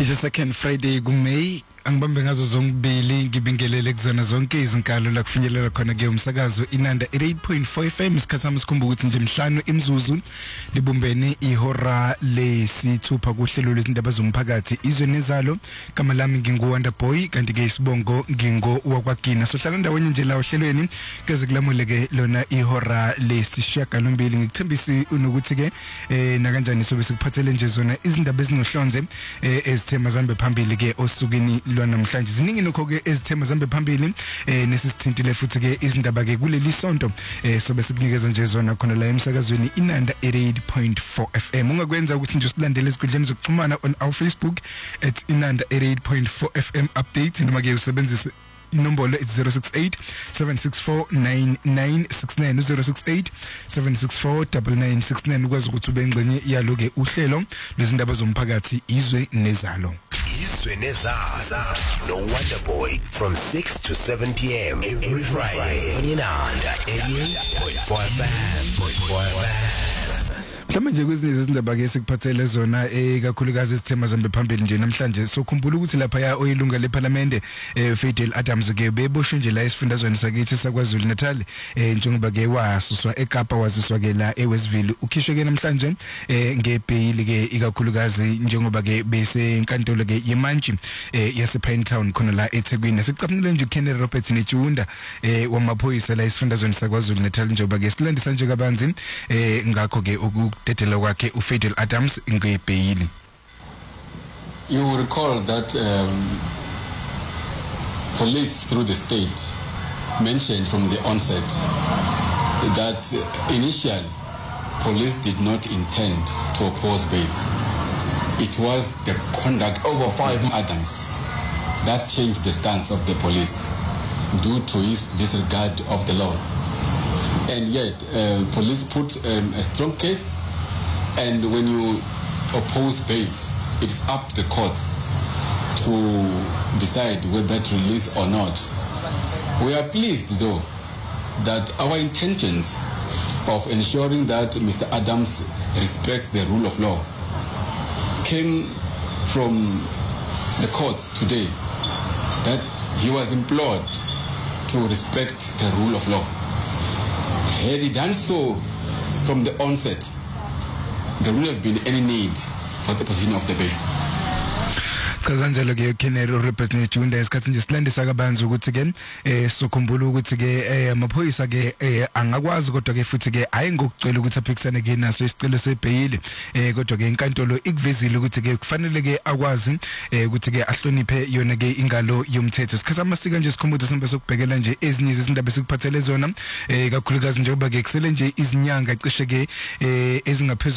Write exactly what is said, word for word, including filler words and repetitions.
It's a second Friday kuMay angibambe ngazo zombili ngibingelele kuzona zonke izinkalo la kufinyelela khona ke umsakazo inanda eight point four F M isikhathi sami sikhumba ukuthi nje mhlanu imzuzu libumbene ihora lesithupha kuhlelo lezindaba zomphakathi izwe nezalo kama lami nginguWanda Boy kanti ke isibongo ngingo wakwagina sohlala ndaweni nje la ohlelweni keze kulamule ke lona ihora lesishiyagalombili ngikuthembisi unokuthi ke eh na kanjani sobe sikuphathele nje zona izindaba ezinohlonze eh ezithema zambe phambili ke osukini namhlanje ziningi nokho ke ezithema zambe phambili eh nesisithintile futhi ke izindaba ke kuleli sonto eh sobe sikunikeza nje zona khona la emsakazweni inanda eight point four F M ungakwenza ukuthi nje usilandele ezigudleni zokuxhumana on our Facebook at inanda eight point four F M update noma ke usebenzise inombolo it's zero six eight seven six four nine nine six nine zero six eight seven six four nine nine six nine ukwazi ukuthi ube ngcenye yalo ke uhlelo lezindaba zomphakathi izwe nezalo Izwe nezalo no Wonder Boy from six to seven P M every Friday on Inanda eighty-eight point four F M. Mhlawumbe nje kwezinye izindaba ke sikuphathele zona ekakhulukazi isithema zambe phambili nje namhlanje sokhumbula ukuthi lapha ya oyilunga leParliament eh Fidel Adams ke beboshwe nje la esifundazweni sakithi saKwaZulu Natal eh njengoba ke wasuswa eKapa waziswa ke la eWestville ukhishwe ke namhlanje eh ngebhayili ke ikakhulukazi njengoba ke bese enkantolo ke yeMantshi eh yase Pinetown khona la eThekwini sicaphunile nje uKenneth Roberts neJunda eh wamaphoyisa la esifundazweni saKwaZulu Natal njengoba ke silandisa nje kabanzi eh ngakho ke dedelo kwakhe uFidel Adams ngebhayili. You will recall that um, police through the state mentioned from the onset that initially police did not intend to oppose bail. It was the conduct over five Adams that changed the stance of the police due to his disregard of the law. And yet, uh, police put um, a strong case, and when you oppose bail, it's up to the court to decide whether to release or not. We are pleased, though, that our intentions of ensuring that Mister Adams respects the rule of law came from the courts today, that he was implored to respect the rule of law. Had he done so from the onset, there wouldn't have been any need for the position of the bail. Kazanjalo ke Kenneth Roberts neJunda esikhathi nje silandisa kabanzi ukuthi ke eh sokhumbula ukuthi ke eh amaphoyisa ke angakwazi kodwa ke futhi ke hayi ngokucela ukuthi aphikisane ke naso isicelo sebhayili eh kodwa ke inkantolo ikuvezile ukuthi ke kufanele ke akwazi eh ukuthi ke ahloniphe yona ke ingalo yomthetho sikhathi amasika nje sikhumbuza sembe sokubhekela nje ezinye izindaba esikuphathele zona eh kakhulukazi njengoba ke kusele nje izinyanga cishe ke eh ezingaphezulu